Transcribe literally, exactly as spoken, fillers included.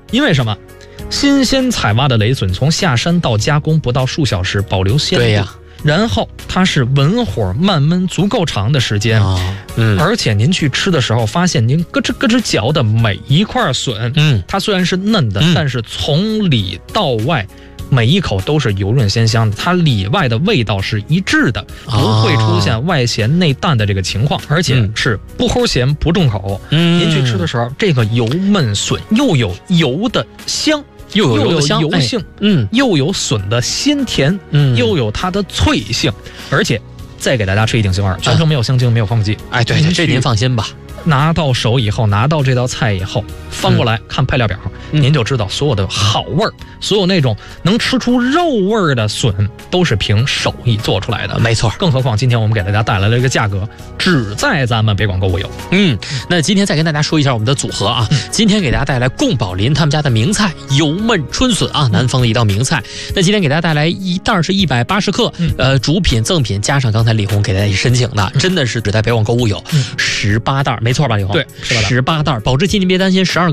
因为什么？新鲜采挖的雷笋从下山到加工不到数小时，保留鲜度。 对呀。 然后它是文火慢焖足够长的时间， 哦嗯、 而且您去吃的时候，发现您咯吱咯吱嚼的每一块笋， 嗯， 它虽然是嫩的， 嗯、 但是从里到外每一口都是油润鲜香的，它里外的味道是一致的，不会出现外咸内淡的这个情况，而且是不齁咸不重口。 嗯， 您去吃的时候，这个油焖笋又有油的香。 又有油香，油性， 嗯， 又有笋的鲜甜， 嗯， 又有它的脆性，而且再给大家吃一顶杏花，全程没有香精，没有防腐剂。 哎，对对，这您放心吧。 拿到手以后，拿到这道菜以后，翻过来、嗯、看配料表， 嗯、 您就知道所有的好味儿，所有那种能吃出肉味儿的笋，都是凭手艺做出来的。 没错， 更何况今天我们给大家带来了一个价格，只在咱们北广购物有。 嗯，那今天再跟大家说一下我们的组合啊，嗯、今天给大家带来贡宝林他们家的名菜油焖春笋啊，南方的一道名菜。那今天给大家带来一袋是一百八十克，嗯、呃，主品赠品加上刚才李红给大家申请的，真的是只在北广购物有十八袋。没错吧，李红？ 对， 十八袋，保质期您别担心，十二